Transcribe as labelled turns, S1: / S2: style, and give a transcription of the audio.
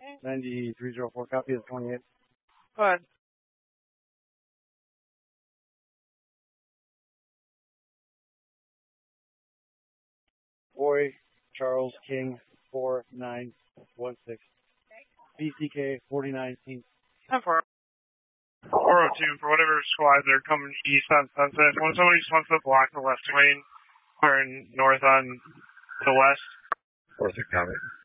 S1: 9304, copy of 28.
S2: Go ahead.
S1: Boy, Charles King, 4916. BCK 49.
S2: 10-4. 402, for whatever squad, they're coming east on Sunset. When somebody just wants to block the left lane, turn north on the west.
S3: 46, copy.